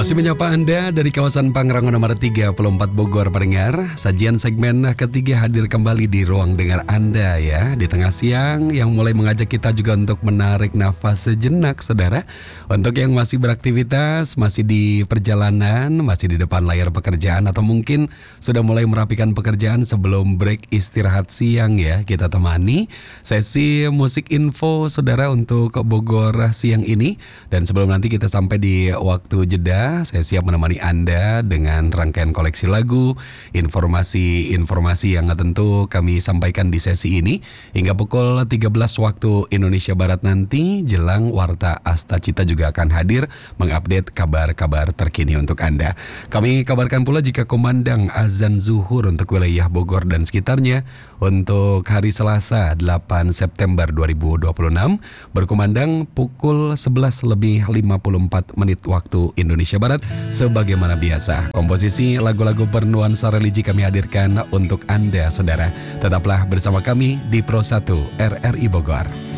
Masih menyapa Anda dari kawasan Pangrango nomor 34 Bogor pendengar. Sajian segmen ketiga hadir kembali di ruang dengar Anda ya. Di tengah siang yang mulai mengajak kita juga untuk menarik nafas sejenak saudara. Untuk yang masih beraktivitas, masih di perjalanan, masih di depan layar pekerjaan, atau mungkin sudah mulai merapikan pekerjaan sebelum break istirahat siang ya. Kita temani sesi musik info saudara untuk Bogor siang ini. Dan sebelum nanti kita sampai di waktu jeda, saya siap menemani Anda dengan rangkaian koleksi lagu, informasi-informasi yang tentu kami sampaikan di sesi ini hingga pukul 13 waktu Indonesia Barat nanti. Jelang Warta Asta Cita juga akan hadir mengupdate kabar-kabar terkini untuk Anda. Kami kabarkan pula jika kumandang azan zuhur untuk wilayah Bogor dan sekitarnya untuk hari Selasa 8 September 2026 berkumandang pukul 11:54 waktu Indonesia Barat. Sebagaimana biasa, komposisi lagu-lagu bernuansa religi kami hadirkan untuk Anda saudara. Tetaplah bersama kami di Pro 1 RRI Bogor.